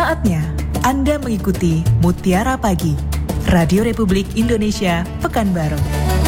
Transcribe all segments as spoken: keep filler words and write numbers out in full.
Saatnya Anda mengikuti Mutiara Pagi, Radio Republik Indonesia, Pekanbaru.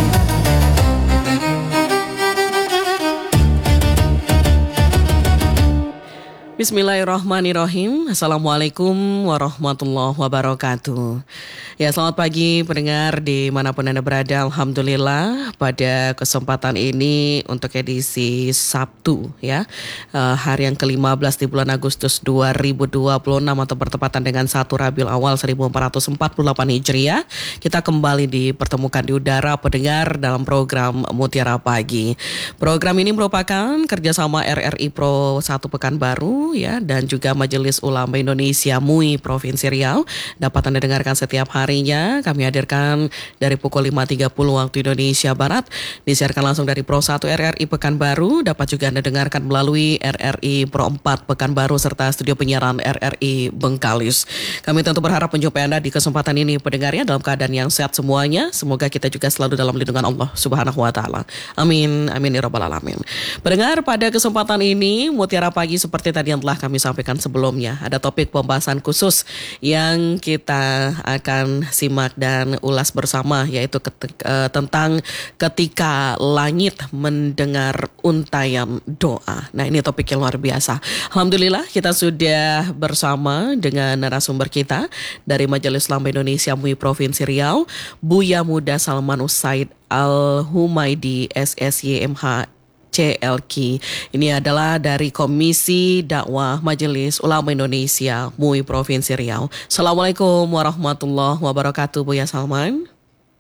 Bismillahirrahmanirrahim. Assalamualaikum warahmatullahi wabarakatuh. Ya, selamat pagi pendengar dimanapun Anda berada. Alhamdulillah pada kesempatan ini untuk edisi Sabtu ya, uh, hari yang kelima belas di bulan Agustus dua ribu dua puluh enam atau bertepatan dengan satu Rabiul Awal seribu empat ratus empat puluh delapan Hijriah. Kita kembali dipertemukan di udara pendengar dalam program Mutiara Pagi. Program ini merupakan kerjasama R R I Pro satu Pekanbaru ya, dan juga Majelis Ulama Indonesia M U I Provinsi Riau. Dapat Anda dengarkan setiap harinya. Kami hadirkan dari pukul lima tiga puluh waktu Indonesia Barat. Disiarkan langsung dari Pro satu R R I Pekanbaru. Dapat juga Anda dengarkan melalui R R I Pro empat Pekanbaru serta studio penyiaran R R I Bengkalis. Kami tentu berharap menjumpai Anda di kesempatan ini pendengarnya dalam keadaan yang sehat semuanya. Semoga kita juga selalu dalam lindungan Allah Subhanahu wa taala. Amin amin ya rabbal alamin. Pendengar, pada kesempatan ini Mutiara Pagi seperti tadi yang telah kami sampaikan sebelumnya, ada topik pembahasan khusus yang kita akan simak dan ulas bersama, yaitu ketika, uh, tentang ketika langit mendengar untayan doa. Nah, ini topik yang luar biasa. Alhamdulillah kita sudah bersama dengan narasumber kita dari Majelis Ulama Indonesia M U I Provinsi Riau, Buya Muda Salman Usaid Al-Humaidi S S Y M H C L K. Ini adalah dari Komisi Dakwah Majelis Ulama Indonesia M U I Provinsi Riau. Assalamualaikum warahmatullahi wabarakatuh, Buya Salman.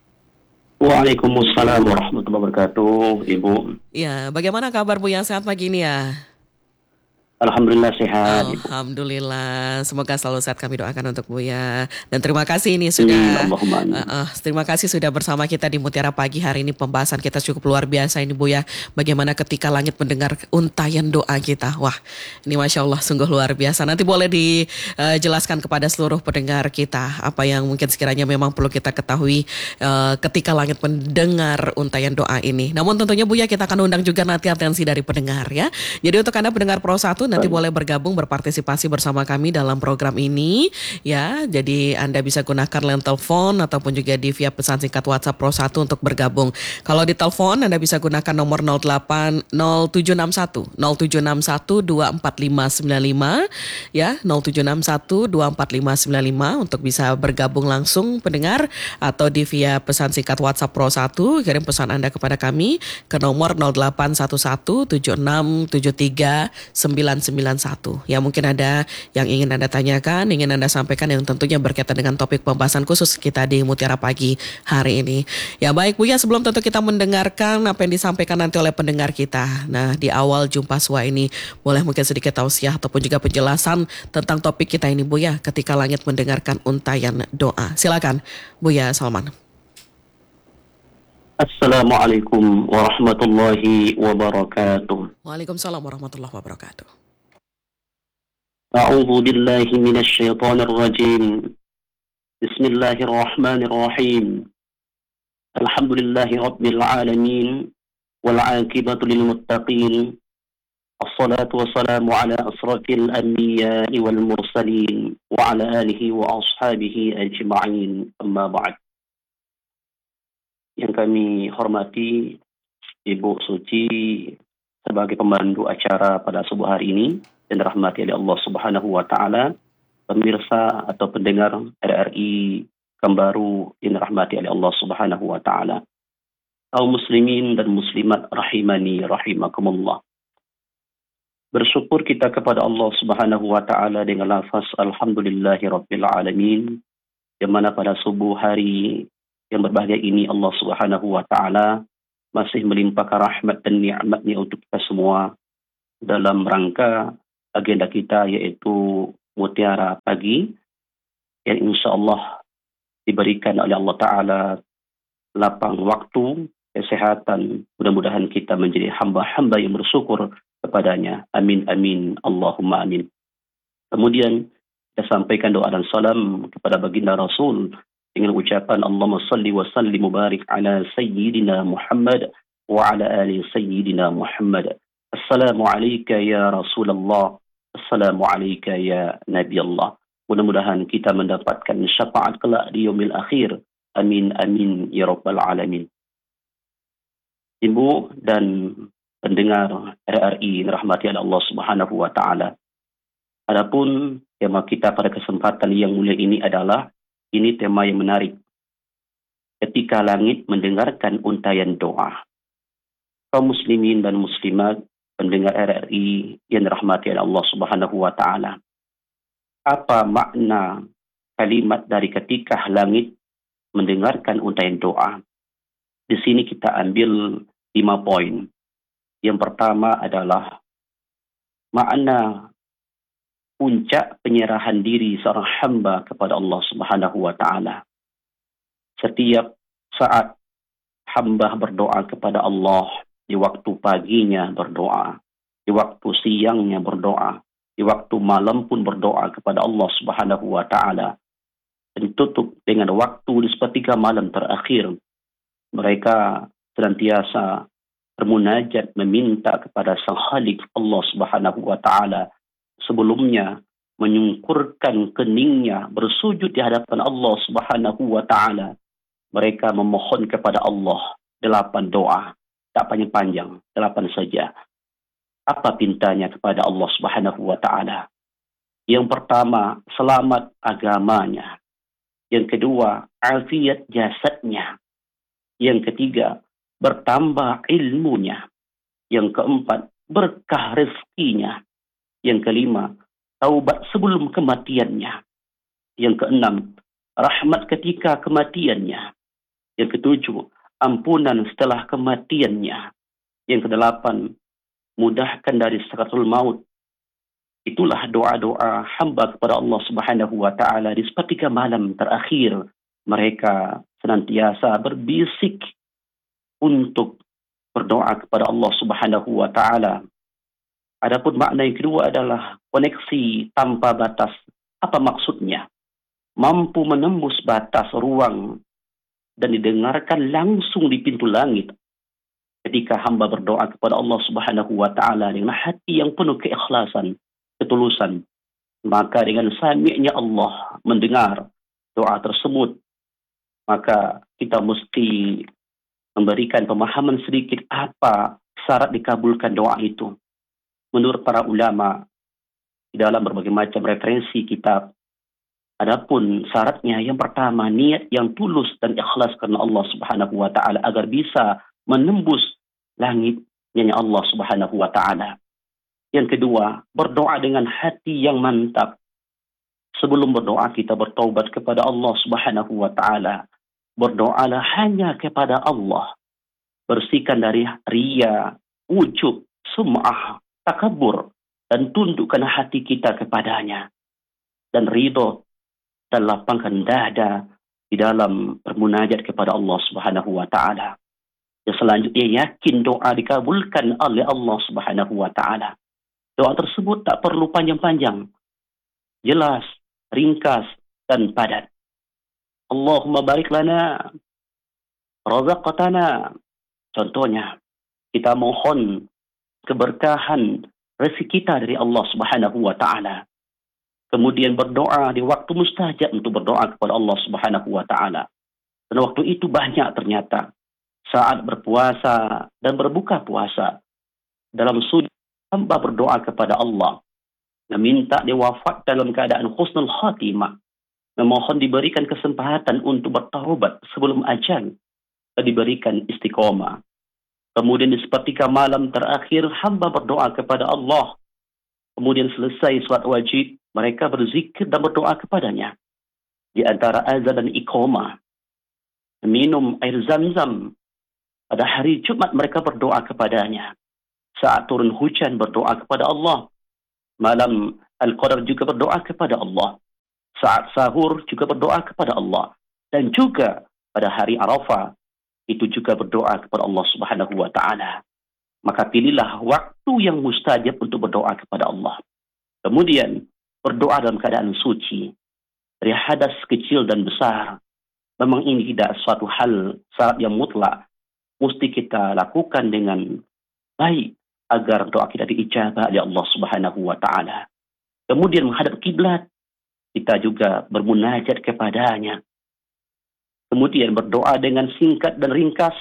Waalaikumsalam warahmatullahi wabarakatuh, Ibu. Ya, bagaimana kabar Buya, sehat pagi ini ya? Alhamdulillah sehat. Alhamdulillah, semoga selalu sehat kami doakan untuk Buya. Dan terima kasih ini sudah uh, uh, terima kasih sudah bersama kita di Mutiara Pagi hari ini. Pembahasan kita cukup luar biasa ini Buya. Bagaimana ketika langit mendengar untayan doa kita. Wah, ini Masya Allah sungguh luar biasa. Nanti boleh dijelaskan uh, kepada seluruh pendengar kita apa yang mungkin sekiranya memang perlu kita ketahui uh, ketika langit mendengar untayan doa ini. Namun tentunya Buya kita akan undang juga nanti atensi dari pendengar ya. Jadi untuk Anda pendengar Pro satu nanti boleh bergabung berpartisipasi bersama kami dalam program ini ya. Jadi Anda bisa gunakan line telepon ataupun juga di via pesan singkat WhatsApp Pro satu untuk bergabung. Kalau di telepon Anda bisa gunakan nomor nol delapan nol tujuh enam satu nol tujuh enam satu dua empat lima sembilan lima ya, nol tujuh enam satu dua empat lima sembilan lima untuk bisa bergabung langsung pendengar, atau di via pesan singkat WhatsApp Pro satu kirim pesan Anda kepada kami ke nomor nol delapan satu satu tujuh enam tujuh tiga sembilan sembilan satu. Ya, mungkin ada yang ingin Anda tanyakan, ingin Anda sampaikan yang tentunya berkaitan dengan topik pembahasan khusus kita di Mutiara Pagi hari ini. Ya baik Buya, sebelum tentu kita mendengarkan apa yang disampaikan nanti oleh pendengar kita. Nah, di awal jumpa sua ini boleh mungkin sedikit tausiah ataupun juga penjelasan tentang topik kita ini Buya, ketika langit mendengarkan untayan doa. Silakan Buya Salman. Assalamualaikum warahmatullahi wabarakatuh. Waalaikumsalam warahmatullahi wabarakatuh. A'udzu billahi minasy syaithanir rajim. Bismillahirrahmanirrahim. Alhamdulillahi rabbil alamin wal 'aqibatu lil muttaqin. Wassalatu wassalamu ala asrafil anbiya'i wal mursalin wa ala alihi wa ashabihi ajma'in. Amma ba'd. Yang kami hormati Ibu Suci sebagai pemandu acara pada subuh hari ini, dan dirahmati oleh Allah Subhanahu wa taala, pemirsa atau pendengar R R I Pekanbaru yang dirahmati oleh Allah Subhanahu wa taala. Kaum muslimin dan muslimat rahimani rahimakumullah. Bersyukur kita kepada Allah Subhanahu wa taala dengan lafaz alhamdulillahirabbil alamin, yang mana pada subuh hari yang berbahagia ini Allah Subhanahu wa taala masih melimpahkan rahmat dan nikmat-Nya untuk kita semua dalam rangka agenda kita, yaitu Mutiara Pagi, yang insya Allah diberikan oleh Allah Ta'ala lapang waktu, kesehatan. Mudah-mudahan kita menjadi hamba-hamba yang bersyukur kepadanya. Amin, amin, Allahumma amin. Kemudian kita sampaikan doa dan salam kepada baginda Rasul dengan ucapan Allahumma salli wa sallim mubarik ala Sayyidina Muhammad wa ala ali Sayyidina Muhammad. Assalamu alayka ya Rasulullah. Assalamu alayka ya Nabi Allah. Mudah-mudahan kita mendapatkan syafaat kelak di yaumil akhir. Amin, amin, ya rabbal alamin. Ibu dan pendengar R R I rahmati Allah Subhanahu wa taala. Adapun tema kita pada kesempatan yang mulia ini adalah, ini tema yang menarik. Ketika langit mendengarkan untayan doa. Kaum muslimin dan muslimat, pendengar R R I yang dirahmati Allah Subhanahu wa taala. Apa makna kalimat dari ketika langit mendengarkan untayan doa? Di sini kita ambil lima poin. Yang pertama adalah makna puncak penyerahan diri seorang hamba kepada Allah Subhanahu wa taala. Setiap saat hamba berdoa kepada Allah, di waktu paginya berdoa, di waktu siangnya berdoa, di waktu malam pun berdoa kepada Allah Subhanahu wa taala. Dan ditutup dengan waktu di sepertiga malam terakhir. Mereka senantiasa bermunajat meminta kepada Sang Khalik Allah Subhanahu wa taala. Sebelumnya menyungkurkan keningnya bersujud di hadapan Allah Subhanahu wa taala. Mereka memohon kepada Allah delapan doa, tak panjang-panjang, delapan saja. Apa pintanya kepada Allah Subhanahu wa taala? Yang pertama, selamat agamanya. Yang kedua, afiat jasadnya. Yang ketiga, bertambah ilmunya. Yang keempat, berkah rezekinya. Yang kelima, taubat sebelum kematiannya. Yang keenam, rahmat ketika kematiannya. Yang ketujuh, ampunan setelah kematiannya. Yang kedelapan, mudahkan dari sakaratul maut. Itulah doa-doa hamba kepada Allah Subhanahu wa taala di sepertiga malam terakhir. Mereka senantiasa berbisik untuk berdoa kepada Allah Subhanahu wa taala. Adapun makna yang kedua adalah koneksi tanpa batas. Apa maksudnya? Mampu menembus batas ruang dan didengarkan langsung di pintu langit. Ketika hamba berdoa kepada Allah Subhanahu wa taala dengan hati yang penuh keikhlasan, ketulusan, maka dengan sami'nya Allah mendengar doa tersebut. Maka kita mesti memberikan pemahaman sedikit apa syarat dikabulkan doa itu. Menurut para ulama di dalam berbagai macam referensi kitab, adapun syaratnya yang pertama, niat yang tulus dan ikhlas karena Allah Subhanahu wa taala agar bisa menembus langitnya Allah Subhanahu wa taala. Yang kedua, berdoa dengan hati yang mantap. Sebelum berdoa kita bertaubat kepada Allah Subhanahu wa taala. Berdoalah hanya kepada Allah. Bersihkan dari riya, ujub, sum'ah, takabur, dan tundukkan hati kita kepadanya. Dan ridho dan lapangkan dada di dalam bermunajat kepada Allah Subhanahu wa taala. Dan selanjutnya yakin doa dikabulkan oleh Allah Subhanahu wa taala. Doa tersebut tak perlu panjang-panjang. Jelas, ringkas dan padat. Allahumma barik lana razaqtana. Contohnya, kita mohon keberkahan rezeki kita dari Allah Subhanahu wa taala. Kemudian berdoa di waktu mustajab untuk berdoa kepada Allah Subhanahu wa taala. Dan waktu itu banyak ternyata. Saat berpuasa dan berbuka puasa. Dalam sujud hamba berdoa kepada Allah. Meminta dia wafat dalam keadaan husnul khatimah. Memohon diberikan kesempatan untuk bertaubat sebelum ajal. Dan diberikan istiqomah. Kemudian di sepertiga malam terakhir hamba berdoa kepada Allah. Kemudian selesai salat wajib, mereka berzikir dan berdoa kepadanya. Di antara azan dan iqamah, minum air zam-zam. Pada hari Jumat mereka berdoa kepadanya. Saat turun hujan berdoa kepada Allah. Malam Al-Qadar juga berdoa kepada Allah. Saat sahur juga berdoa kepada Allah. Dan juga pada hari Arafah, itu juga berdoa kepada Allah Subhanahu wa taala. Maka pilihlah waktu yang mustajab untuk berdoa kepada Allah. Kemudian berdoa dalam keadaan suci dari hadas kecil dan besar. Memang ini tidak suatu hal syarat yang mutlak. Mesti kita lakukan dengan baik agar doa kita diijabah oleh Allah Subhanahu wa taala. Kemudian menghadap kiblat. kita juga bermunajat kepadanya. Kemudian berdoa dengan singkat dan ringkas.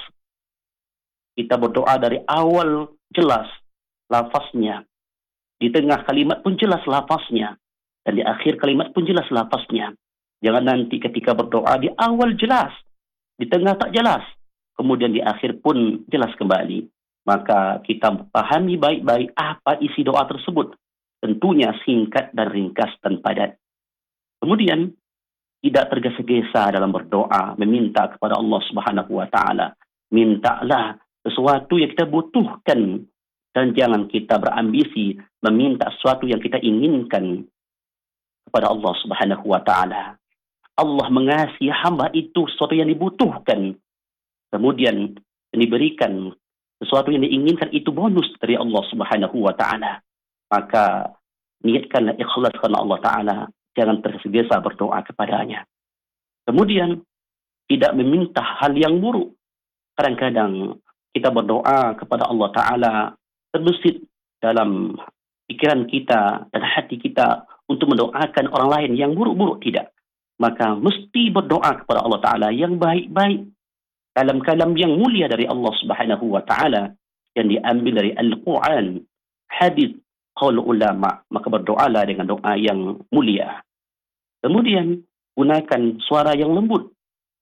Kita berdoa dari awal jelas lafaznya. Di tengah kalimat pun jelas lafaznya. Dan di akhir kalimat pun jelas lafaznya. Jangan nanti ketika berdoa di awal jelas, di tengah tak jelas, kemudian di akhir pun jelas kembali. Maka kita pahami baik-baik apa isi doa tersebut. Tentunya singkat dan ringkas dan padat. Kemudian tidak tergesa-gesa dalam berdoa, meminta kepada Allah Subhanahu wa taala. Mintalah sesuatu yang kita butuhkan dan jangan kita berambisi meminta sesuatu yang kita inginkan kepada Allah Subhanahu wa taala. Allah mengasihi hamba itu sesuatu yang dibutuhkan. Kemudian diberikan sesuatu yang diinginkan itu bonus dari Allah Subhanahu wa taala. Maka niatkanlah ikhlas karena Allah taala, jangan tergesa-gesa berdoa kepadanya. Kemudian tidak meminta hal yang buruk. Kadang-kadang kita berdoa kepada Allah taala terbesit dalam pikiran kita dan hati kita untuk mendoakan orang lain yang buruk-buruk, tidak. Maka mesti berdoa kepada Allah taala yang baik-baik. Kalam-kalam yang mulia dari Allah Subhanahu wa taala yang diambil dari Al-Quran, hadis, qaul ulama, maka berdoalah dengan doa yang mulia. Kemudian gunakan suara yang lembut,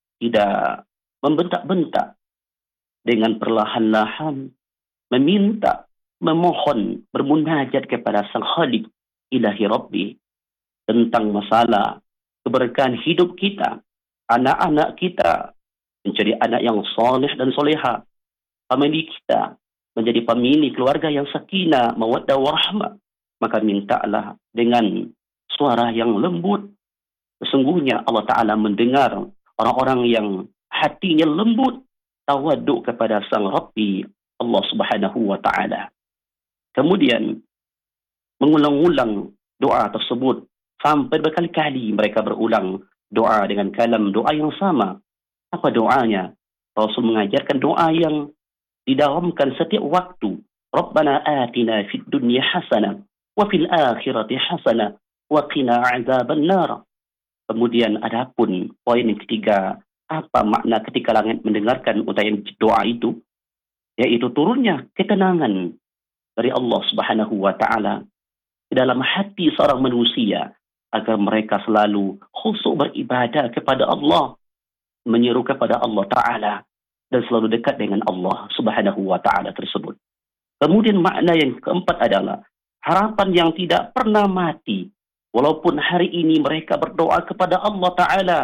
tidak membentak-bentak, dengan perlahan-lahan meminta, memohon, bermunajat kepada Sang Khalik Ilahi Rabbi tentang masalah keberkahan hidup kita, anak-anak kita menjadi anak yang soleh dan soleha, famili kita menjadi famili keluarga yang sakinah, mawaddah warahmah. Maka mintalah dengan suara yang lembut. Sesungguhnya Allah Ta'ala mendengar orang-orang yang hatinya lembut, tawaduk kepada Sang Rabbi Allah Subhanahu wa taala. Kemudian mengulang-ulang doa tersebut sampai berkali-kali mereka berulang doa dengan kalam doa yang sama. Apa doanya? Rasul mengajarkan doa yang didawamkan setiap waktu. Rabbana atina fid dunya hasanah wa fil akhirati hasanah wa qina azaban nar. Kemudian adapun poin yang ketiga, apa makna ketika langit mendengarkan untayan doa itu? Yaitu turunnya ketenangan dari Allah Subhanahu wa taala di dalam hati seorang manusia agar mereka selalu khusyuk beribadah kepada Allah, menyeru kepada Allah taala dan selalu dekat dengan Allah Subhanahu wa taala tersebut. Kemudian makna yang keempat adalah harapan yang tidak pernah mati. Walaupun hari ini mereka berdoa kepada Allah taala,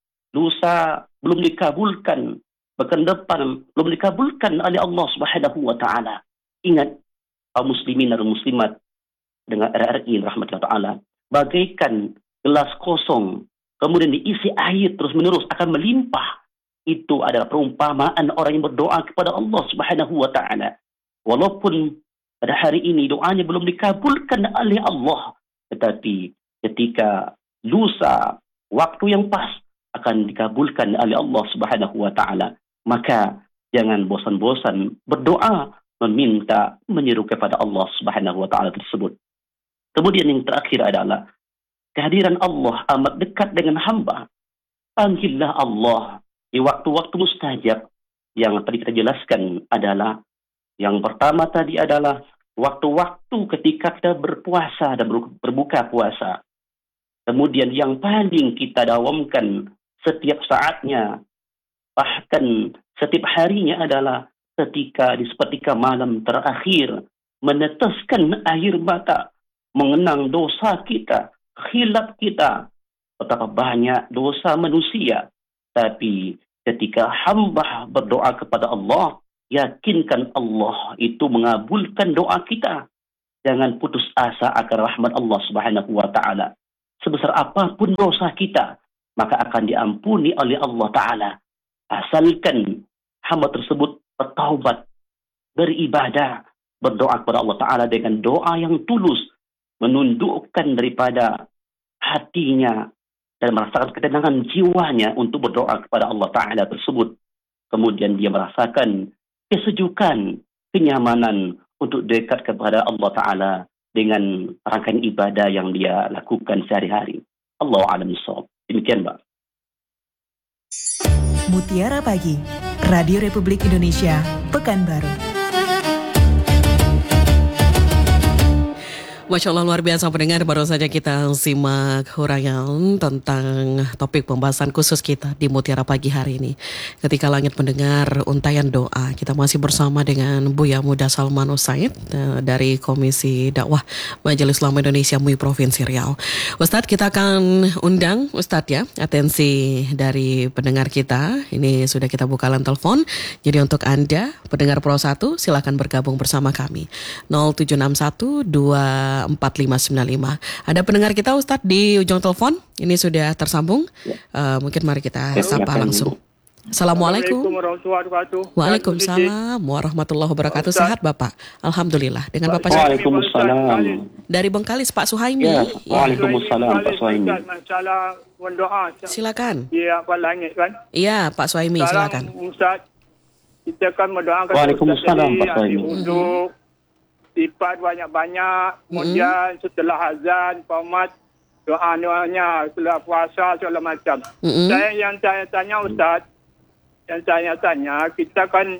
lusa belum dikabulkan, bahkan depan belum dikabulkan oleh Allah Subhanahu wa taala. Ingat, kaum muslimin dan muslimat dengan R R I rahmatullah taala, bagaikan gelas kosong kemudian diisi air terus-menerus akan melimpah. Itu adalah perumpamaan orang yang berdoa kepada Allah Subhanahu wa taala. Walaupun pada hari ini doanya belum dikabulkan oleh Allah, tetapi ketika lusa waktu yang pas akan dikabulkan oleh Allah Subhanahu wa taala. Maka jangan bosan-bosan berdoa, meminta, menyeru kepada Allah Subhanahu wa taala tersebut. Kemudian yang terakhir adalah kehadiran Allah amat dekat dengan hamba. Panggillah Allah di waktu-waktu mustajab. Yang tadi kita jelaskan adalah yang pertama tadi adalah waktu-waktu ketika kita berpuasa dan berbuka puasa. Kemudian yang paling kita dawamkan setiap saatnya, bahkan setiap harinya adalah ketika di sepertiga malam terakhir meneteskan air mata, mengenang dosa kita, khilaf kita. Betapa banyak dosa manusia. Tapi ketika hamba berdoa kepada Allah, yakinkan Allah itu mengabulkan doa kita. Jangan putus asa akan rahmat Allah Subhanahu wa taala. Sebesar apapun dosa kita, maka akan diampuni oleh Allah taala. Asalkan hamba tersebut bertaubat, beribadah, berdoa kepada Allah taala dengan doa yang tulus, menundukkan daripada hatinya dan merasakan ketenangan jiwanya untuk berdoa kepada Allah taala tersebut. Kemudian dia merasakan kesejukan, kenyamanan untuk dekat kepada Allah taala dengan rangkaian ibadah yang dia lakukan sehari-hari. Allahu a'lam bishawab. Demikian, Mbak. Mutiara Pagi, Radio Republik Indonesia, Pekanbaru. Masya Allah, luar biasa pendengar, baru saja kita simak huraian tentang topik pembahasan khusus kita di Mutiara Pagi hari ini. Ketika langit mendengar untayan doa, kita masih bersama dengan Buya Muda Salman Usaid dari Komisi Dakwah Majelis Ulama Indonesia M U I Provinsi Riau. Ustadz, kita akan undang Ustadz ya, atensi dari pendengar kita. Ini sudah kita buka line telepon. Jadi untuk Anda, pendengar Pro satu, silakan bergabung bersama kami. nol tujuh enam satu dua empat lima sembilan lima. Ada pendengar kita Ustadz di ujung telepon. Ini sudah tersambung. Ya. Uh, mungkin mari kita Ya, sapa silakan, langsung. Ibu. Assalamualaikum. warahmatullahi wabarakatuh. Waalaikumsalam warahmatullahi wabarakatuh. Ustaz. Sehat Bapak? Alhamdulillah. Dengan Bapak siapa? Waalaikumsalam. Dari Bengkalis Pak Suhaimi. Ya, Ya. Waalaikumsalam Pak Suhaimi. Masalah mendoa. Silakan. Ya, Pak Langit kan. Iya Pak Suhaimi, silakan. Sekarang Ustaz, kita kan mendoakan Waalaikumsalam, Pak Suhaimi. Untuk sifat banyak-banyak. Kemudian setelah azan, qomat, doa-doanya, setelah puasa, segala macam. Mm-mm. Saya yang saya tanya Ustaz, yang saya tanya, kita kan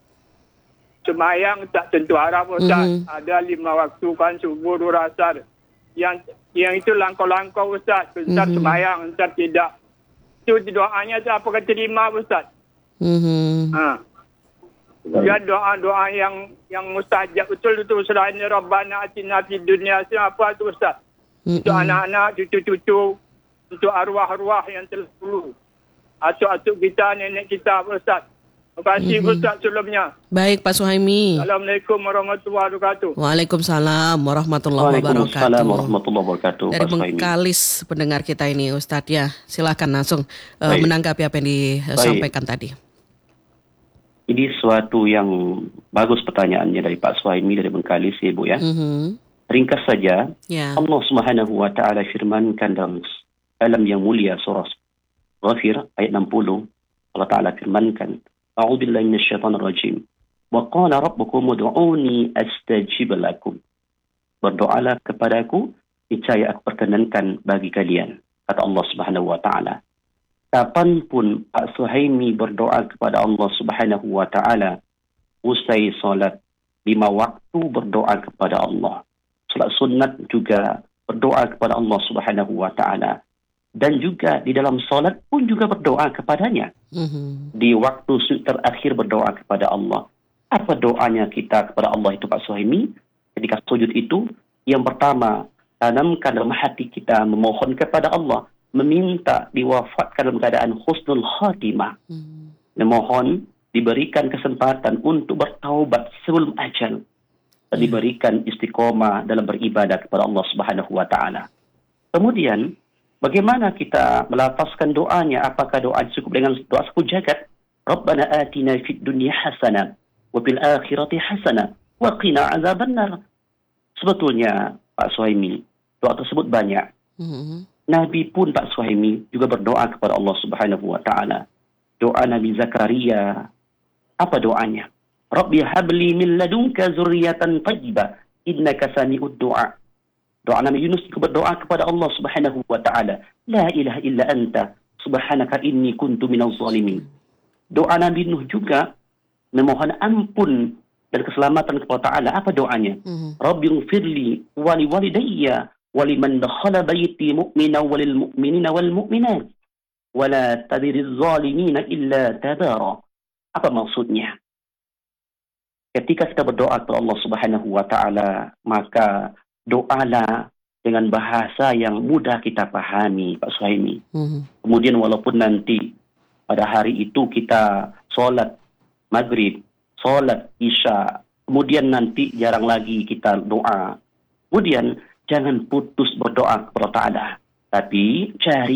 semayang tak tentu arah Ustaz. Mhm. Ada lima waktu kan, subuh, duhur, asar. Yang yang itu langkau-langkau Ustaz. Ustaz Mhm. semayang, Ustaz tidak. Itu doanya tu apakah terima Ustaz? Mhm. Ha. Ya, doa-doa yang yang mustajab betul itu selain Rabbana atina fid dunya hasanah, apa tu Ustaz? Untuk Mm-mm. anak-anak, cucu-cucu, untuk arwah-arwah yang telah dulu. Atuk-atuk kita, nenek kita Ustaz. Terima kasih Mhm. Ustaz sebelumnya. Baik Pak Suhaimi. Assalamualaikum warahmatullahi wabarakatuh. Waalaikumsalam warahmatullahi Waalaikumsalam wabarakatuh. warahmatullahi wabarakatuh. Dari Pak Suhaimi. Bengkalis pendengar kita ini Ustadz ya, silakan langsung uh, Baik. menanggapi apa yang disampaikan tadi. Ini suatu yang bagus pertanyaannya dari Pak Suhaimi dari Bengkalis, Ibu ya. Mhm. Ringkas saja, Ya. Allah Subhanahu wa taala firmankan dalam alam yang mulia surah Ghafir ayat enam puluh. Allah taala firmankan, A'udzubillahi minasyaitonir rajim. Wa qala rabbukum ud'uni astajib lakum. Berdoalah kepadaku, niscaya aku perkenankan bagi kalian, kata Allah Subhanahu wa taala. Kapanpun Pak Suhaimi berdoa kepada Allah Subhanahu wa taala, usai solat lima waktu berdoa kepada Allah. Solat sunat juga berdoa kepada Allah Subhanahu wa taala. Dan juga di dalam solat pun juga berdoa kepadanya. Mhm. Di waktu sujud terakhir berdoa kepada Allah. Apa doanya kita kepada Allah itu Pak Suhaimi? Ketika sujud itu, yang pertama, tanamkan dalam hati kita memohon kepada Allah, meminta diwafatkan dalam keadaan husnul khatimah. Mhm. Memohon diberikan kesempatan untuk bertaubat sebelum ajal. Dan diberikan istiqomah dalam beribadah kepada Allah Subhanahu wa taala. Kemudian, bagaimana kita melafazkan doanya? Apakah doa cukup dengan doa sepuluh jagat? Rabbana atina fid dunya hasanah wa fil akhirati hasanah wa qina azabannar. Sebetulnya Pak Suhaimi, doa tersebut banyak. Mhm. Nabi pun Pak Suhaimi juga berdoa kepada Allah Subhanahu wa taala. Doa Nabi Zakaria, apa doanya? Rabbi habli min ladunka zurriyatan thayyibah innaka sami'ud du'a. Doa Nabi Yunus juga berdoa kepada Allah Subhanahu wa taala, la ilaha illa anta subhanaka inni kuntu minaz zalimin. Doa Nabi Nuh juga memohon ampun dan keselamatan kepada Ta'ala. Apa doanya? Mhm. Rabbi ighfirli wa li walidayya wa liman dakhala bayti mu'mina wa lil mu'minina wal mu'minat wa la tadiriz zalimina illa tabara. Apa maksudnya? Ketika kita berdoa kepada Allah Subhanahu wa taala, maka doalah dengan bahasa yang mudah kita pahami, Pak Suhaimi. Mhm. Kemudian walaupun nanti pada hari itu kita solat maghrib, solat isya, kemudian nanti jarang lagi kita doa. Kemudian jangan putus berdoa kepada Ta'ala, tapi cari